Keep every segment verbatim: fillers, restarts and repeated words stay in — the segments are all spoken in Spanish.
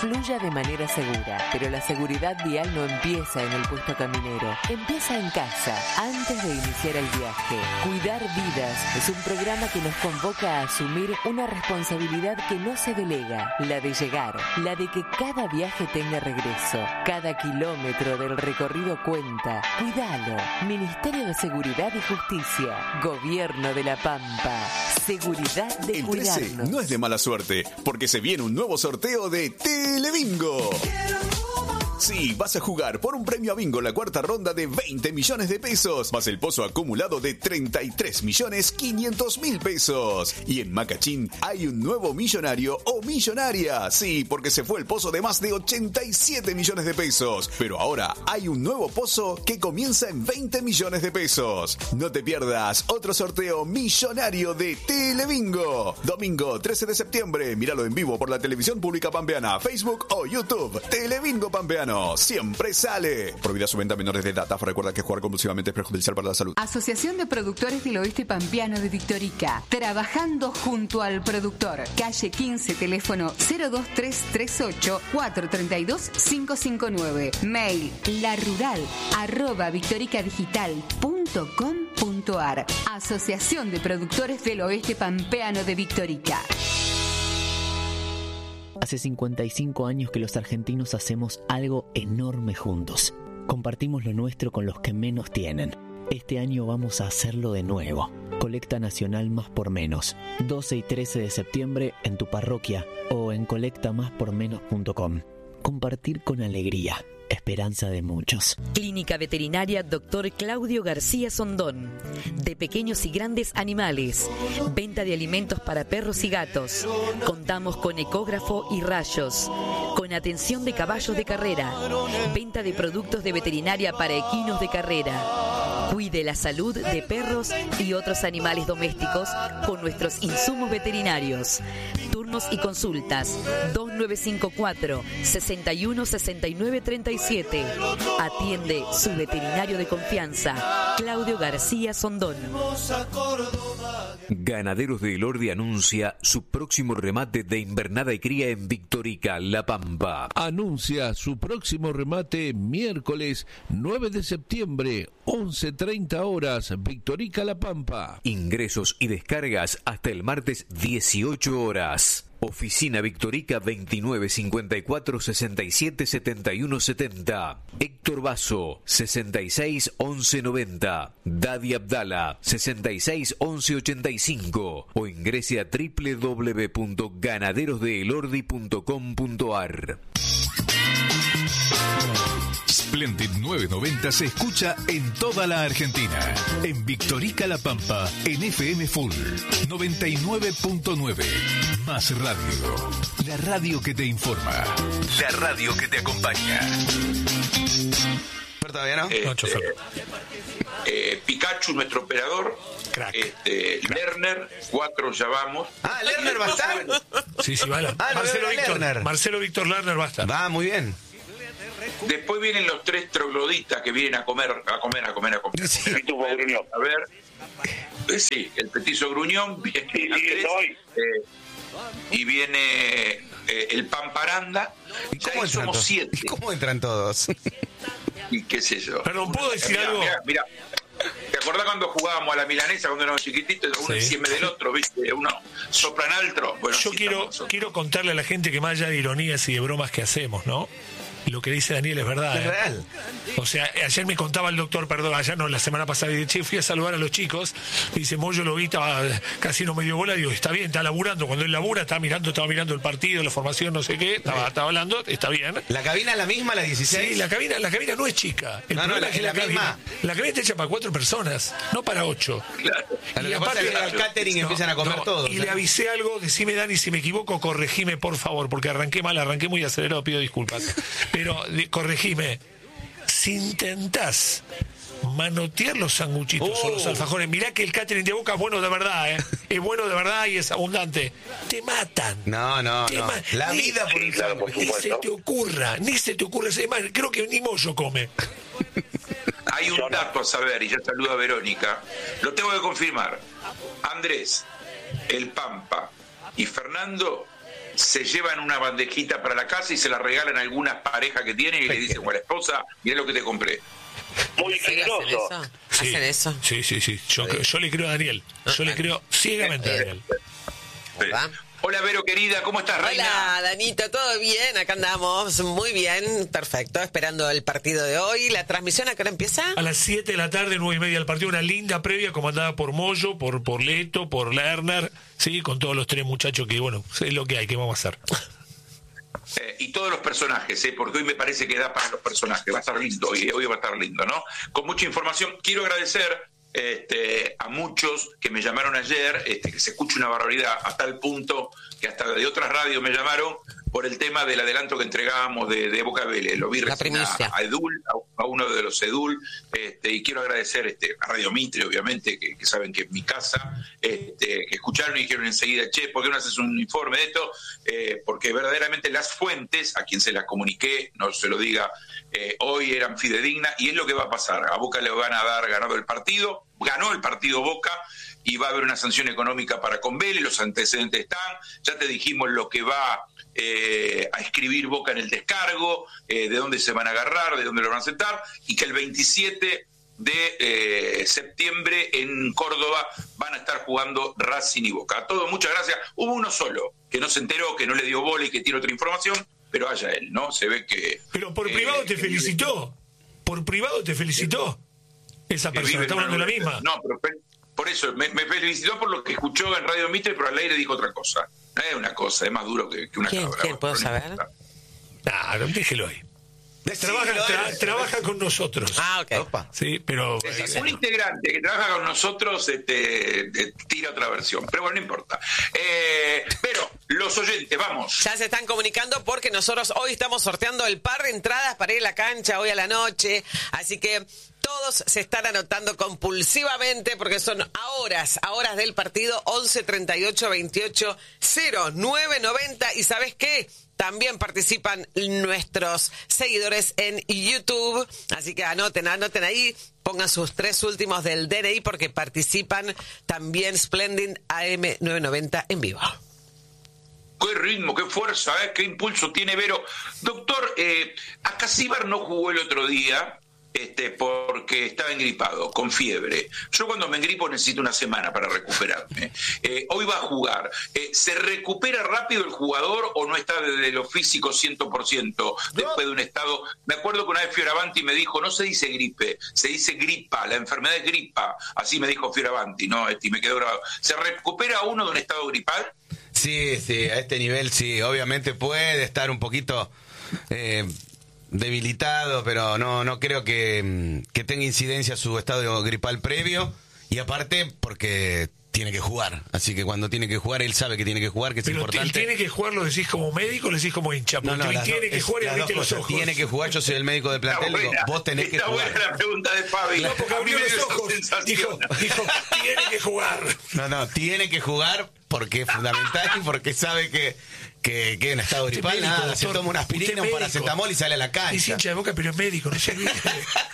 fluya de manera segura. Pero la seguridad vial no empieza en el puesto caminero, empieza en casa, antes de iniciar el viaje. Cuidar vidas es un programa que nos convoca a asumir una responsabilidad que no se delega, la de llegar, la de que cada viaje tenga regreso. Cada kilómetro del recorrido cuenta. Cuidalo. Ministerio de Seguridad y Justicia. Gobierno de La Pampa. Seguridad de El cuidarnos. trece no es de mala suerte, porque se viene un nuevo sorteo de Telebingo. Sí, vas a jugar por un premio a bingo en la cuarta ronda de veinte millones de pesos, más el pozo acumulado de treinta y tres millones quinientos mil pesos. Y en Macachín hay un nuevo millonario o millonaria. Sí, porque se fue el pozo de más de ochenta y siete millones de pesos. Pero ahora hay un nuevo pozo que comienza en veinte millones de pesos. No te pierdas otro sorteo millonario de Telebingo. Domingo trece de septiembre. Míralo en vivo por la televisión pública pampeana, Facebook o YouTube. Telebingo Pampeano. Siempre sale. Prohibida su venta a menores de edad. Recuerda que jugar compulsivamente es perjudicial para la salud. Asociación de Productores del Oeste Pampeano de Victorica. Trabajando junto al productor. Calle quince, teléfono cero dos tres tres ocho cuatro tres dos cinco cinco nueve. Mail larural arroba victoricadigital punto com punto ar. Asociación de Productores del Oeste Pampeano de Victorica. Hace cincuenta y cinco años que los argentinos hacemos algo enorme juntos. Compartimos lo nuestro con los que menos tienen. Este año vamos a hacerlo de nuevo. Colecta Nacional Más por Menos. doce y trece de septiembre en tu parroquia o en colecta más por menos punto com. Compartir con alegría. Esperanza de muchos. Clínica Veterinaria Doctor Claudio García Sondón. De pequeños y grandes animales. Venta de alimentos para perros y gatos. Contamos con ecógrafo y rayos. Con atención de caballos de carrera. Venta de productos de veterinaria para equinos de carrera. Cuide la salud de perros y otros animales domésticos con nuestros insumos veterinarios. Turnos y consultas dos nueve cinco cuatro, seis uno seis nueve tres siete. Atiende su veterinario de confianza, Claudio García Sondón. Ganaderos de Elordi anuncia su próximo remate de invernada y cría en Victorica, La Pampa. Anuncia su próximo remate miércoles nueve de septiembre, once treinta horas, Victorica, La Pampa. Ingresos y descargas hasta el martes dieciocho horas. Oficina Victorica veintinueve cincuenta y cuatro sesenta y siete setenta y uno setenta. Héctor Basso sesenta y seis once noventa. Dadi Abdala sesenta y seis once ochenta y cinco. O ingrese a doble u doble u doble u punto ganaderos de elordi punto com punto ar. Splendid novecientos noventa se escucha en toda la Argentina. En Victorica, La Pampa, en F M Full noventa y nueve punto nueve. Más radio. La radio que te informa. La radio que te acompaña. ¿Todavía no? Este, no chofer. Eh, Pikachu, nuestro operador. Crack. Este, Crack. Lerner, cuatro ya vamos. Ah, Lerner va a estar. Sí, sí, va. Ah, Marcelo, no, Víctor, Lerner. Marcelo Víctor Lerner va a estar. Va, muy bien. Después vienen los tres trogloditas que vienen a comer, a comer, a comer, a comer. Sí. A ver. Eh, sí, el petizo gruñón. Viene Andrés, eh, y viene eh, el Pamparanda. ¿Y cómo Ya somos todos? siete. ¿Y cómo entran todos? Y qué sé yo. Perdón, ¿puedo decir Mirá, algo? mirá, mirá. ¿Te acordás cuando jugábamos a la milanesa cuando éramos chiquititos? Uno Sí. encima del otro, ¿viste? Uno soplan altro. Bueno, Yo sí, quiero, estamos nosotros. quiero contarle a la gente que más allá de ironías y de bromas que hacemos, ¿no? Lo que dice Daniel es verdad. Es ¿eh? real. O sea, ayer me contaba el doctor, perdón, ayer no, la semana pasada, y che, fui a saludar a los chicos. Y dice, Moyo lo vi, estaba, casi no me dio bola. Digo, está bien, está laburando. Cuando él labura, está mirando, estaba mirando el partido, la formación, no sé qué. Estaba, estaba hablando, está bien. ¿La cabina es la misma, la dieciséis? Sí, la cabina, la cabina no es chica. El No, no, problema la- es que la la, cabina, misma. la cabina está hecha para cuatro personas, no para ocho. Claro. Lo que pasa es que al catering empiezan a comer no, todos. Y ¿eh? le avisé algo, decime Dani, si me equivoco, corregime por favor, porque arranqué mal, arranqué muy acelerado, pido disculpas. Pero di- corregime. Si intentás manotear los sanguchitos Oh. o los alfajores, mirá que el catering de Boca es bueno de verdad, ¿eh? Es bueno de verdad y es abundante. Te matan. No, no, Te no. ma- La ni- vida por el claro, por Ni supuesto. se te ocurra, ni se te ocurra. Es más, creo que ni Moyo come. Hay un dato a saber, y ya saluda a Verónica. Lo tengo que confirmar. Andrés, el Pampa y Fernando se llevan una bandejita para la casa y se la regalan a algunas parejas que tienen y le dicen, bueno, esposa, mirá lo que te compré. Muy generoso. Sí, ¿Hacen eso? Sí, sí, sí. Yo, creo- yo le creo a Daniel. Yo le creo ciegamente a Daniel. Sí. Hola, Vero, querida, ¿cómo estás, reina? Hola, Danito, ¿todo bien? Acá andamos, muy bien, perfecto, esperando el partido de hoy. ¿La transmisión a qué hora empieza? A las siete de la tarde, nueve y media del partido, una linda previa comandada por Moyo, por, por Leto, por Lerner, sí, con todos los tres muchachos que, bueno, es lo que hay, que vamos a hacer. Eh, y todos los personajes, eh, porque hoy me parece que da para los personajes, va a estar lindo, hoy, hoy va a estar lindo, ¿no? Con mucha información, quiero agradecer este, a muchos que me llamaron ayer, este, que se escucha una barbaridad a tal punto que hasta de otras radios me llamaron por el tema del adelanto que entregábamos de, de Boca Vélez. Lo vi La recién a, primicia. a Edul, a, a uno de los Edul, este, y quiero agradecer este, a Radio Mitre, obviamente, que, que saben que es mi casa, este, que escucharon y dijeron enseguida, che, ¿por qué no haces un informe de esto? Eh, porque verdaderamente las fuentes, a quien se las comuniqué, no se lo diga, eh, hoy eran fidedignas, y es lo que va a pasar. A Boca le van a dar ganado el partido, ganó el partido Boca, y va a haber una sanción económica para con Vélez, los antecedentes están, ya te dijimos lo que va eh, a escribir Boca en el descargo, eh, de dónde se van a agarrar, de dónde lo van a sentar, y que el veintisiete de eh, septiembre en Córdoba van a estar jugando Racing y Boca. A todos, muchas gracias. Hubo uno solo que no se enteró, que no le dio bola y que tiene otra información, pero haya él, ¿no? Se ve que... Pero por eh, privado te que- felicitó. Por privado te felicitó. Esa que persona vive está en hablando de la una- misma. No, pero fe- por eso, me, me felicitó por lo que escuchó en Radio Mitre, pero al aire dijo otra cosa. No es una cosa, es más duro que, que una ¿Quién? cabra. ¿Quién? ¿Puedo Pero no saber? importa. Ah, no, déjelo ahí. Trabaja, tra- trabaja con nosotros. Ah, ok. Opa. Sí, pero... Sí, sí, un integrante que trabaja con nosotros este, eh, tira otra versión, pero bueno, no importa. Eh, pero los oyentes, vamos. Ya se están comunicando porque nosotros hoy estamos sorteando el par de entradas para ir a la cancha hoy a la noche. Así que todos se están anotando compulsivamente porque son a horas, a horas del partido, once treinta y ocho veintiocho cero nueve noventa. ¿Y sabes qué? También participan nuestros seguidores en YouTube. Así que anoten, anoten ahí. Pongan sus tres últimos del D N I porque participan también Splendid A M novecientos noventa en vivo. Qué ritmo, qué fuerza, ¿eh? Qué impulso tiene Vero. Doctor, eh, Acasíbar no jugó el otro día este, porque estaba engripado, con fiebre. Yo cuando me engripo necesito una semana para recuperarme. Eh, hoy va a jugar. Eh, ¿Se recupera rápido el jugador o no está desde lo físico cien por ciento después de un estado? Me acuerdo que una vez Fioravanti me dijo, no se dice gripe, se dice gripa, la enfermedad es gripa. Así me dijo Fioravanti, ¿no? Este, y me quedó grabado. ¿Se recupera uno de un estado gripal? Sí, sí, a este nivel sí, obviamente puede estar un poquito eh, debilitado, pero no no creo que, que tenga incidencia su estado gripal previo, y aparte porque tiene que jugar, así que cuando tiene que jugar, él sabe que tiene que jugar, que es Pero importante. él tiene que jugar, ¿lo decís como médico o lo decís como hincha? Porque él las tiene dos- que es- jugar y las abriste dos los cosas. ojos. Tiene que jugar, yo soy el médico del plantel, Está digo, buena, vos tenés que está jugar. buena la pregunta de Fabi. No, porque A mí abrió me los dio esa ojos. sensación. Dijo, dijo, tiene que jugar. No, no, tiene que jugar porque es fundamental y porque sabe que, que, que en estado Usted gripal, médico, nada, se doctor. toma una aspirina, Usted un médico. paracetamol y sale a la Es cancha. hincha de Boca, pero es médico, no se olvide.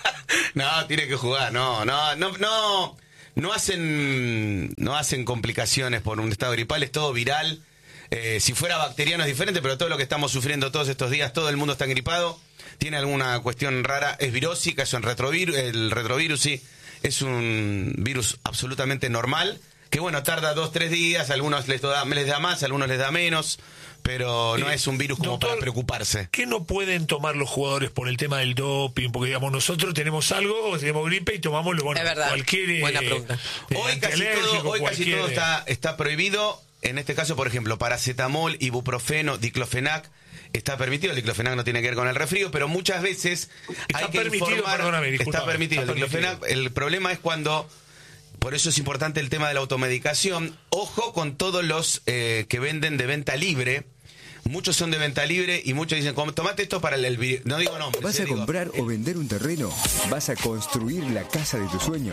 No, tiene que jugar, no, no, no, no, no hacen, no hacen complicaciones por un estado gripal, es todo viral. Eh, si fuera bacteriano es diferente, pero todo lo que estamos sufriendo todos estos días, todo el mundo está gripado, tiene alguna cuestión rara, es virósica, es un retrovirus, el retrovirus sí, es un virus absolutamente normal, que bueno, tarda dos, tres días, a algunos les da, les da más, a algunos les da menos, pero no Eh, es un virus como doctor, para preocuparse. ¿Qué no pueden tomar los jugadores por el tema del doping? Porque, digamos, nosotros tenemos algo, tenemos gripe y tomamos lo bueno. Es verdad. Cualquier, eh, Buena pregunta. eh, Hoy casi todo, antialérgico, hoy casi cualquier, todo eh, está, está prohibido. En este caso, por ejemplo, paracetamol, ibuprofeno, diclofenac. Está permitido, el diclofenac no tiene que ver con el resfrío, pero muchas veces Está hay que permitido, informar. perdóname, discúlpame, está permitido está el diclofenac. El problema es cuando, por eso es importante el tema de la automedicación. Ojo con todos los eh, que venden de venta libre. Muchos son de venta libre y muchos dicen, "Com- tomate esto para el, el vi-". No digo nombres. ¿Vas eh, a digo, comprar o vender un terreno? ¿Vas a construir la casa de tus sueños?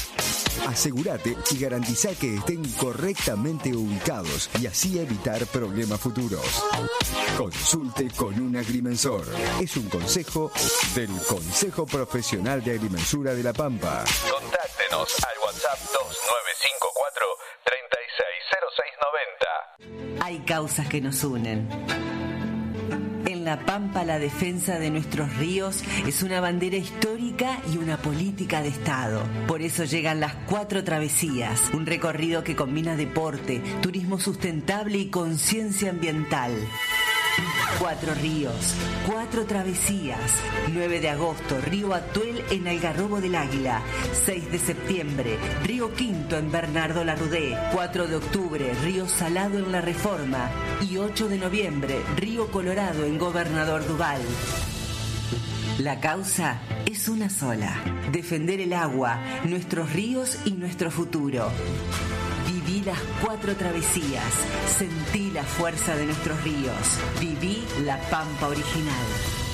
Asegúrate y garantiza que estén correctamente ubicados y así evitar problemas futuros. Consulte con un agrimensor. Es un consejo del Consejo Profesional de Agrimensura de La Pampa. Contáctenos al WhatsApp dos nueve cinco cuatro, tres seis cero seis nueve cero. hay causas que nos unen. En La Pampa, la defensa de nuestros ríos es una bandera histórica y una política de Estado. Por eso llegan las Cuatro Travesías, un recorrido que combina deporte, turismo sustentable y conciencia ambiental. Cuatro ríos, cuatro travesías. nueve de agosto, Río Atuel en Algarrobo del Águila. seis de septiembre, Río Quinto en Bernardo Larrudé. cuatro de octubre, Río Salado en La Reforma. Y ocho de noviembre, Río Colorado en Gobernador Duval. La causa es una sola: defender el agua, nuestros ríos y nuestro futuro. Viví las cuatro travesías, sentí la fuerza de nuestros ríos, viví la Pampa original.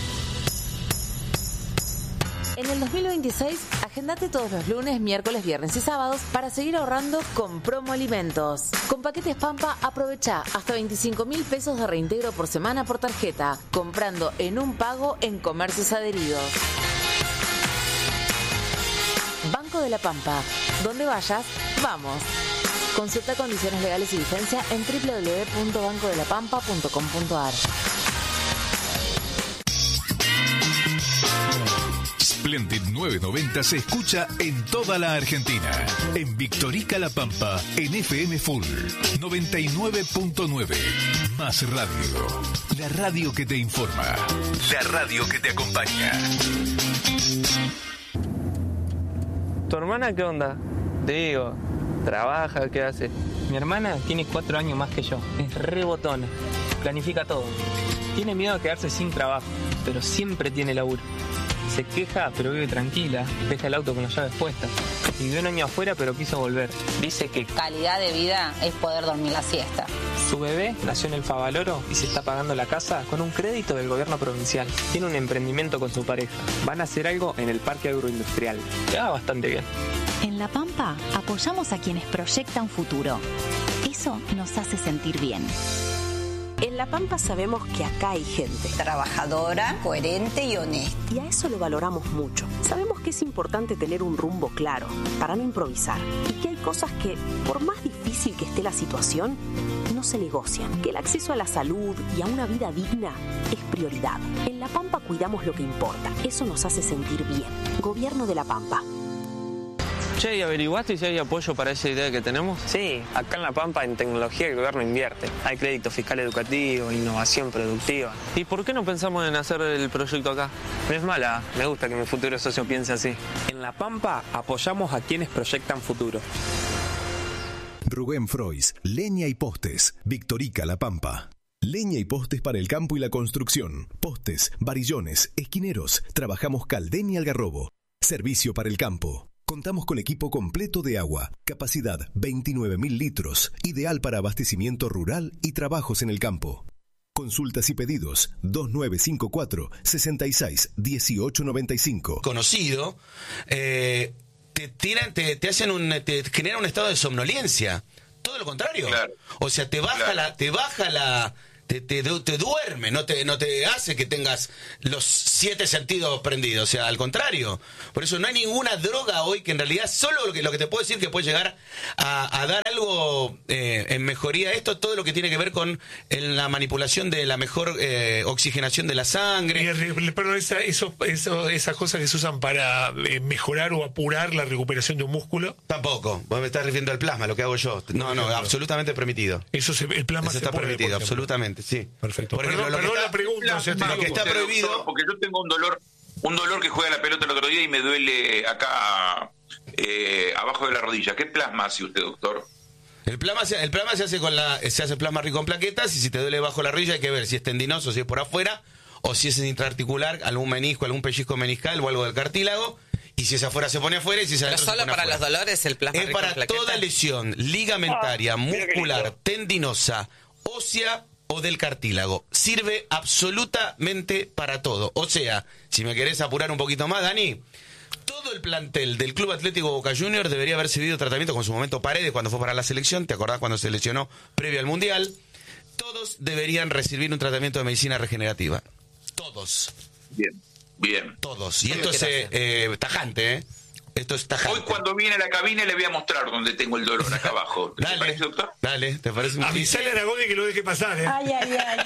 En el dos mil veintiséis, agendate todos los lunes, miércoles, viernes y sábados para seguir ahorrando con Promo Alimentos. Con Paquetes Pampa, aprovecha hasta veinticinco mil pesos de reintegro por semana por tarjeta, comprando en un pago en comercios adheridos. Banco de la Pampa. Donde vayas, vamos. Consulta condiciones legales y vigencia en doble u doble u doble u punto banco de la pampa punto com punto a r. Splendid novecientos noventa se escucha en toda la Argentina. En Victorica La Pampa, en F M Full noventa y nueve punto nueve. Más radio. La radio que te informa. La radio que te acompaña. ¿Tu hermana qué onda? Te digo, ¿trabaja? ¿Qué hace? Mi hermana tiene cuatro años más que yo. Es re botona. Planifica todo. Tiene miedo a quedarse sin trabajo, pero siempre tiene laburo. Se queja, pero vive tranquila. Deja el auto con las llaves puestas. Vivió un año afuera, pero quiso volver. Dice que calidad de vida es poder dormir la siesta. Su bebé nació en el Favaloro y se está pagando la casa con un crédito del gobierno provincial. Tiene un emprendimiento con su pareja. Van a hacer algo en el parque agroindustrial. Le va bastante bien. En La Pampa apoyamos a quienes proyectan futuro. Eso nos hace sentir bien. En La Pampa sabemos que acá hay gente trabajadora, coherente y honesta. Y a eso lo valoramos mucho. Sabemos que es importante tener un rumbo claro para no improvisar. Y que hay cosas que, por más difícil que esté la situación, no se negocian. Que el acceso a la salud y a una vida digna es prioridad. En La Pampa cuidamos lo que importa. Eso nos hace sentir bien. Gobierno de La Pampa. Che, ¿y averiguaste si hay apoyo para esa idea que tenemos? Sí, acá en La Pampa en tecnología el gobierno invierte. Hay crédito fiscal educativo, innovación productiva. ¿Y por qué no pensamos en hacer el proyecto acá? No es mala, me gusta que mi futuro socio piense así. En La Pampa apoyamos a quienes proyectan futuro. Rubén Frois, Leña y Postes, Victorica La Pampa. Leña y postes para el campo y la construcción. Postes, varillones, esquineros. Trabajamos Caldén y Algarrobo. Servicio para el campo. Contamos con equipo completo de agua, capacidad veintinueve mil litros, ideal para abastecimiento rural y trabajos en el campo. Consultas y pedidos dos nueve cinco cuatro, seis seis uno ocho nueve cinco. Conocido, eh, te tiran, te, te hacen un, te generan un estado de somnolencia. Todo lo contrario. Claro. O sea, te baja claro. la, te baja la, te, te, te duerme, no te, no te hace que tengas los siete sentidos prendidos, o sea, al contrario. Por eso no hay ninguna droga hoy que en realidad solo lo que, lo que te puedo decir que puede llegar a, a dar algo eh, en mejoría esto, todo lo que tiene que ver con el, la manipulación de la mejor eh, oxigenación de la sangre. Y, perdón, esa, eso, eso, esas cosas que se usan para eh, mejorar o apurar la recuperación de un músculo. Tampoco, vos me estás refiriendo al plasma, lo que hago yo. No, no, absolutamente permitido. Eso se, el plasma eso se está puede, permitido, absolutamente. Sí. Perfecto. Por ejemplo, perdón, lo, perdón que la está, pregunta. La, o sea, la, lo que está prohibido. Doctor, porque yo tengo un dolor, un dolor que juega la pelota el otro día y me duele acá eh, abajo de la rodilla. ¿Qué plasma hace usted, doctor? El plasma, se, el plasma se hace con la, se hace plasma rico en plaquetas y si te duele bajo la rodilla hay que ver si es tendinoso, si es por afuera o si es intraarticular, algún menisco, algún pellizco meniscal o algo del cartílago. Y si es afuera se pone afuera y si es adentro se pone solo para afuera. los dolores el plasma es rico para en plaquetas. Toda lesión ligamentaria, Ah, muscular, tendinosa, ósea o del cartílago. Sirve absolutamente para todo. O sea, si me querés apurar un poquito más, Dani, todo el plantel del Club Atlético Boca Juniors debería haber recibido tratamiento con su momento Paredes cuando fue para la selección. ¿Te acordás cuando se lesionó previo al Mundial? Todos deberían recibir un tratamiento de medicina regenerativa. Todos. Bien, bien. Todos. Y esto es eh, eh, tajante, ¿eh? Esto es tajante. Hoy cuando viene a la cabina le voy a mostrar dónde tengo el dolor, acá abajo. ¿Te Dale, parece, doctor? Dale, ¿te parece un Avisale a Aragoni que lo deje pasar, ¿eh? Ay, ay, ay.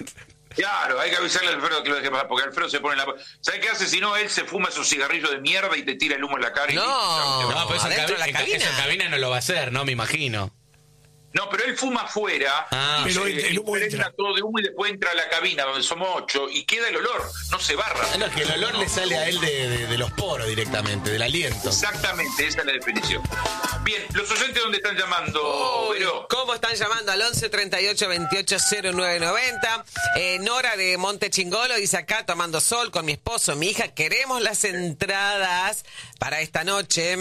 Claro, hay que avisarle a Alfredo que lo deje pasar, porque Alfredo se pone en la... ¿Sabes qué hace? Si no, él se fuma esos cigarrillos de mierda y te tira el humo en la cara. Y No, no, pero eso en, adentro de cabina, la cabina. eso en cabina no lo va a hacer, ¿no? Me imagino. No, pero él fuma afuera, Ah, y pero se- el- el humo impregna entra. todo de humo y después entra a la cabina donde somos ocho y queda el olor, no se barra. Ah, no, que el olor le sale a él de, de- de los poros directamente, del aliento. Exactamente, esa es la definición. Bien, los oyentes donde están llamando, Uy, pero ¿cómo están llamando? Al once treinta y ocho veintiocho cero nueve noventa. Eh, Nora de Monte Chingolo dice acá, tomando sol con mi esposo, mi hija, queremos las entradas para esta noche.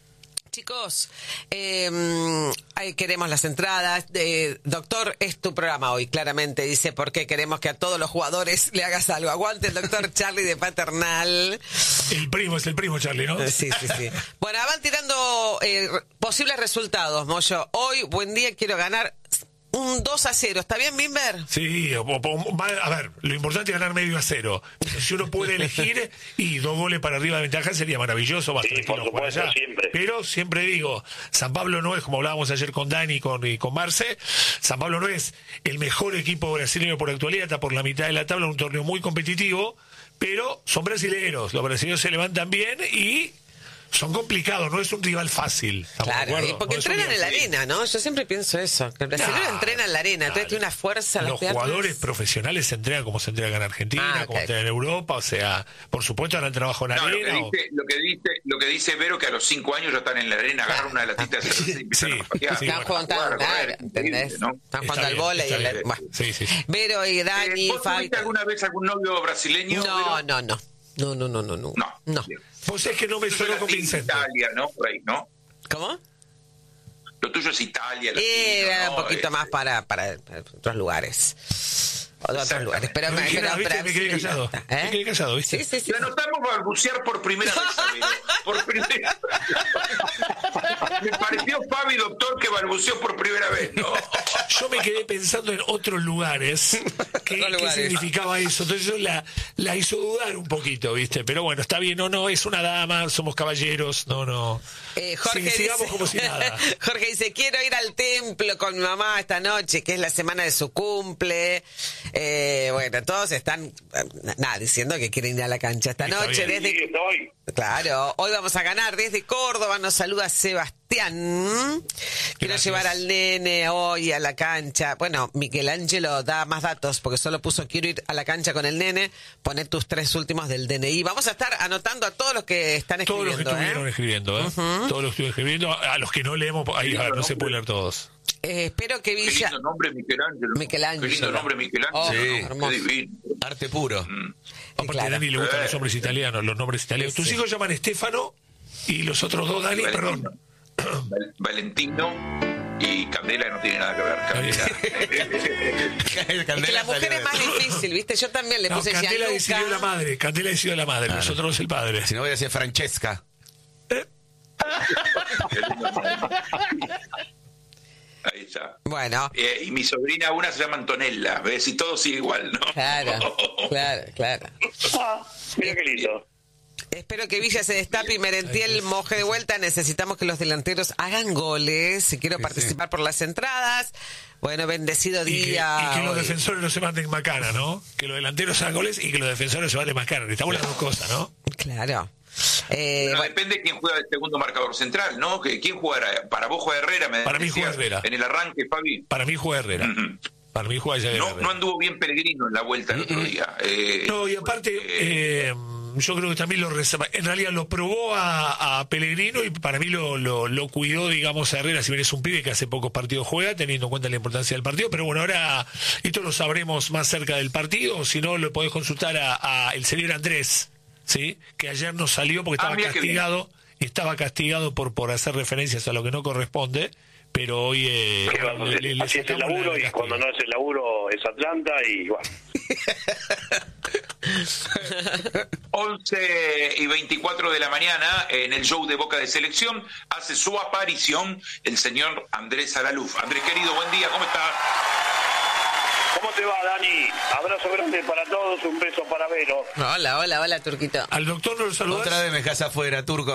Chicos, eh, ahí queremos las entradas. Eh, doctor, es tu programa hoy, claramente. Dice, porque queremos que a todos los jugadores le hagas algo. Aguante el doctor Charlie de Paternal. El primo, es el primo Charlie, ¿no? Sí, sí, sí. Bueno, van tirando eh, posibles resultados, Moyo. Hoy, buen día, quiero ganar un dos a cero. ¿Está bien, Bimber? Sí, o- o- va- a ver, lo importante es ganar medio a cero. Pero si uno puede elegir y dos goles para arriba de ventaja sería maravilloso, más Sí, tranquilo por jugar supuesto, allá. siempre. Pero siempre digo, San Pablo no es, como hablábamos ayer con Dani y con, y con Marce, San Pablo no es el mejor equipo brasileño por actualidad, está por la mitad de la tabla, un torneo muy competitivo, pero son brasileños, los brasileños se levantan bien y son complicados, no es un rival fácil. ¿Estamos de Claro, acuerdo? y porque No es un entrenan en la rival fácil. arena, ¿no? Yo siempre pienso eso, que el brasileño Claro, entrena en la arena, entonces tiene una fuerza en las Los piernas. jugadores profesionales se entregan como se entregan en Argentina, Ah, como ok. se entregan en Europa, o sea, por supuesto harán trabajo en no, lo, que arena. o- dice, lo, que dice, lo que dice Vero, que a los cinco años ya están en la arena, agarran una latita de cerveza y empiezan a patear. sí, Están bueno, jugando, a jugar, a claro, correr, ¿entendés? increíble, ¿no? Están Está jugando al bien, vóley. está y el- bien. bueno. Sí, sí, sí. Vero y Dani, Eh, ¿Vos tuviste falta. alguna vez algún novio brasileño? No, Vero? no, no. No, no, no, no, no. No. No. Bien. Vos sabés que no me Lo tuyo sonó es convincente. Italia, ¿no? Por ahí, ¿no? ¿Cómo? Lo tuyo es Italia, Y latino, era ¿no? un poquito Eh, más para, para, para otros lugares. Otros lugares. Pero, No dije pero, nada, ¿viste? pero- Me quedé callado. ¿Eh? Me quedé callado, ¿viste? Sí, sí, sí. La notamos balbucear por primera vez, Vero. Por primera Me pareció Fabi, doctor, que balbuceó por primera vez, ¿no? Yo me quedé pensando en otros lugares. ¿Qué, Otros qué lugares. significaba eso? Entonces eso la, la hizo dudar un poquito, ¿viste? Pero bueno, está bien, no, no, es una dama, somos caballeros, no, no. Eh, Jorge Sí, sigamos dice, como si nada. Jorge dice, quiero ir al templo con mi mamá esta noche, que es la semana de su cumple. Eh, bueno, todos están, eh, nada, diciendo que quieren ir a la cancha esta Está noche. bien. Desde, Sí, estoy. claro, hoy vamos a ganar desde Córdoba. Nos saluda Sebastián. Quiero Gracias. llevar al nene hoy a la cancha. Bueno, Michelangelo da más datos porque solo puso quiero ir a la cancha con el nene. Poné tus tres últimos del D N I. Vamos a estar anotando a todos los que están Todos los que escribiendo. estuvieron ¿eh? escribiendo, ¿eh? Todos los que estuvieron escribiendo, a los que no leemos, ahí, a ver, no se puede leer todos. Eh, espero que Qué Villa... lindo nombre, Michelangelo. Michelangelo. Qué lindo nombre, Michelangelo. Oh, ¿no? sí. hermoso. Qué divino. Arte puro. Aparte, claro. a Dani le gustan Eh. los nombres italianos, los nombres italianos. Tus Sí. hijos llaman Estefano y los otros dos, Dani, Valentino. perdón. Val- Valentino y Candela no tiene nada que ver. Candela. Es que la mujer es más difícil, ¿viste? Yo también le No, puse Candela Gianluca. decidió la madre, Candela decidió la madre, nosotros es el padre. Si no voy a decir Francesca. Qué lindo nombre. Ahí está. Bueno, Eh, y mi sobrina, una se llama Antonella, ¿ves? Y todo sigue igual, ¿no? claro, claro, claro. Ah, mira qué lindo. Espero que Villa se destape y Merentiel moje de vuelta. Necesitamos que los delanteros hagan goles. Quiero participar por las entradas. Bueno, bendecido Y que, día. y que los hoy. defensores no se manden macana, ¿no? Que los delanteros hagan goles y que los defensores se manden macana. Necesitamos las dos cosas, ¿no? Claro. Eh, Bueno, bueno, depende de quién juega el segundo marcador central, ¿no? Que ¿quién jugará? Para vos juega Herrera, me Para mí decías, juega Herrera. En el arranque, Fabi. Para mí juega Herrera. Ujú. Para mí juega ya No, Herrera. no anduvo bien Pellegrino en la vuelta el otro día. Eh, No, y aparte, eh, yo creo que también lo reserva. En realidad lo probó a, a Pellegrino y para mí lo, lo, lo cuidó, digamos, a Herrera. Si bien es un pibe que hace pocos partidos juega, teniendo en cuenta la importancia del partido. Pero bueno, ahora esto lo sabremos más cerca del partido. Si no, lo podés consultar a, a el señor Andrés, ¿sí? Que ayer no salió porque Ah, estaba mira qué bien. castigado. Estaba castigado por, por hacer referencias a lo que no corresponde. Pero hoy eh, ¿Qué vamos a le, hacer? le- le Así es el sacamos la- laburo la y cuando no es el laburo es Atlanta y bueno. once y veinticuatro de la mañana, en el show de Boca de Selección, hace su aparición el señor Andrés Alaluf. Andrés, querido, buen día, ¿cómo está? ¿Cómo te va, Dani? Abrazo grande para todos, un beso para Vero. hola, hola, hola, Turquito. Al doctor no lo saludás. Otra vez me dejas afuera, Turco.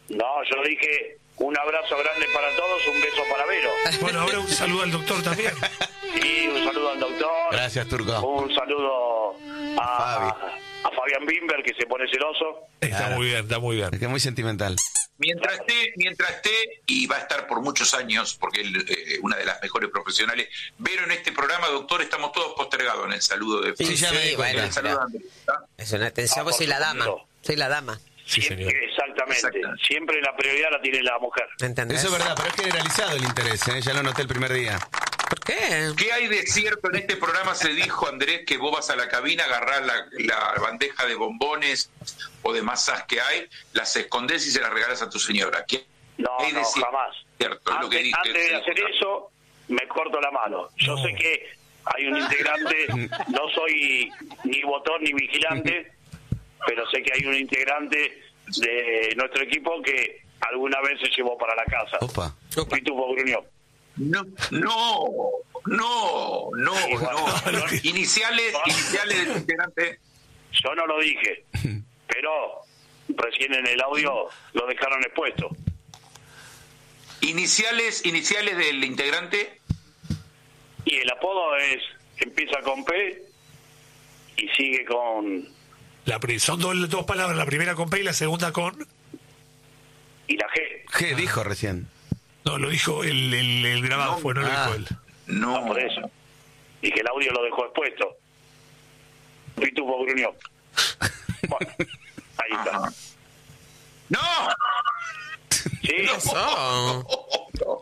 No, yo dije un abrazo grande para todos, un beso para Vero. Bueno, ahora un saludo al doctor también. Sí, un saludo al doctor. Gracias, Turco. Un saludo a, Fabi. a Fabián Bimber, que se pone celoso. Está Claro. muy bien, está muy bien. Es que es muy sentimental. Mientras esté, mientras esté, y va a estar por muchos años, porque es eh, una de las mejores profesionales, Vero en este programa, doctor, estamos todos postergados en el saludo de... Sí, ya me di cuenta. en el saludo de Andrés, ¿está? Es una atención, pues soy la dama. Soy la dama. Sí, señor. Exactamente. Siempre la prioridad la tiene la mujer. ¿Entendés? Eso es verdad, pero es generalizado el interés, ¿eh? Ya lo noté el primer día. ¿Por qué? ¿Qué hay de cierto en este programa? Se dijo, Andrés, que vos vas a la cabina, agarrás la, la bandeja de bombones o de masas que hay, las escondés y se las regalás a tu señora. ¿Qué No, hay de no, cierto? jamás. Cierto, es lo que Antes, dije, antes de se hacer dijo. eso, me corto la mano. Yo sé que hay un integrante, no soy ni botón ni vigilante, pero sé que hay un integrante de nuestro equipo que alguna vez se llevó para la casa. Opa. Pitufo Gruñón. No, no, no, no, Sí, bueno, no. no, Iniciales, no. iniciales del integrante. Yo no lo dije, pero recién en el audio lo dejaron expuesto. Iniciales, iniciales del integrante. Y el apodo es, empieza con P y sigue con... La, pri- son dos, dos palabras, la primera con P y la segunda con... y la G. ¿Qué dijo recién? No, lo dijo el, el, el grabado, No, fue, no lo ah. dijo él. No, No, por eso. Y que el audio lo dejó expuesto. Pitufo Gruñón. Bueno, ahí está. Ajá. ¡No! Sí, Eso.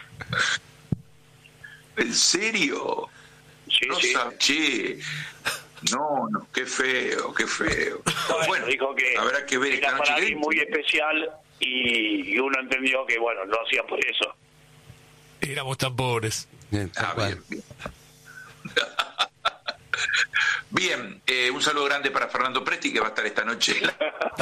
¿En serio? sí, No sí. sab- che. No, no, qué feo, qué feo. Bueno, Bueno, dijo que habrá que ver era esta para noche. mí ¿Qué- muy especial y, y uno entendió que, bueno, lo hacía por eso. Éramos tan pobres. Bien, tal Ah, cual. bien, bien. Bien, eh, un saludo grande para Fernando Presti, que va a estar esta noche en la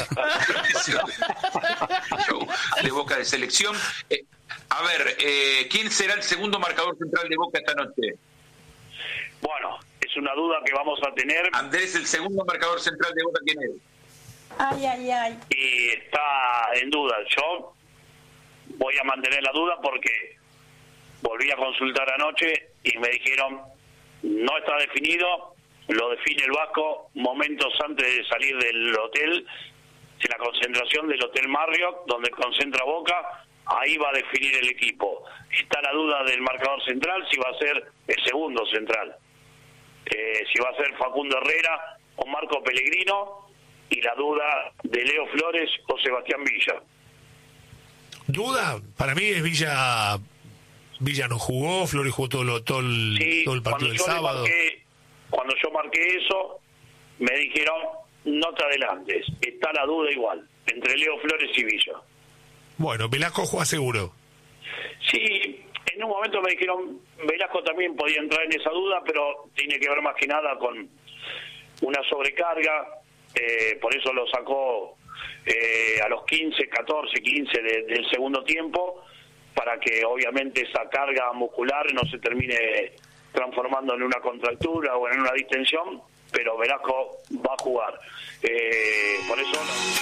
show de Boca de Selección. Eh, a ver, eh, ¿quién será el segundo marcador central de Boca esta noche? Bueno, es una duda que vamos a tener Andrés, el segundo marcador central de Boca, ¿quién es? Ay, ay, ay. y está en duda. Yo voy a mantener la duda porque volví a consultar anoche y me dijeron no está definido, lo define el Vasco momentos antes de salir del hotel, de la concentración del Hotel Marriott, donde concentra Boca, ahí va a definir el equipo. Está la duda del marcador central, si va a ser el segundo central, eh, si va a ser Facundo Herrera o Marco Pellegrino, y la duda de Leo Flores o Sebastián Villa. ¿Duda? Para mí es Villa... Villa no jugó, Flores jugó todo, lo, todo, el, Sí, todo el partido del cuando yo le sábado. marqué- cuando yo marqué eso, me dijeron, no te adelantes, está la duda igual, entre Leo Flores y Villa. Bueno, Velasco juega seguro. Sí, en un momento me dijeron, Velasco también podía entrar en esa duda, pero tiene que ver más que nada con una sobrecarga, eh, por eso lo sacó eh, a los quince, catorce, quince de- del segundo tiempo, para que obviamente esa carga muscular no se termine transformando en una contractura o en una distensión, pero Velasco va a jugar. Eh, por eso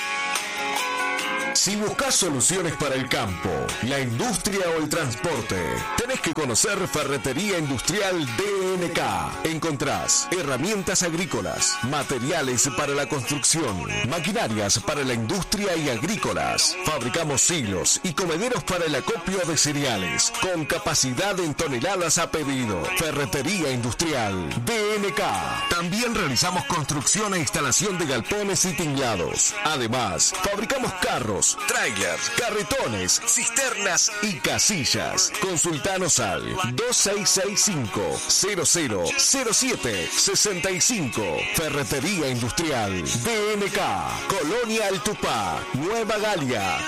Si buscas soluciones para el campo, la industria o el transporte, tenés que conocer Ferretería Industrial D N K. Encontrás herramientas agrícolas, materiales para la construcción, maquinarias para la industria y agrícolas. Fabricamos silos y comederos para el acopio de cereales, con capacidad en toneladas a pedido. Ferretería Industrial D N K. También realizamos construcción e instalación de galpones y tinglados. Además, fabricamos carros, trailers, carretones, cisternas y casillas. Consultanos al dos seis seis cinco, cero cero cero siete seis cinco. Ferretería Industrial D N K, Colonia Altupá, Nueva Galia,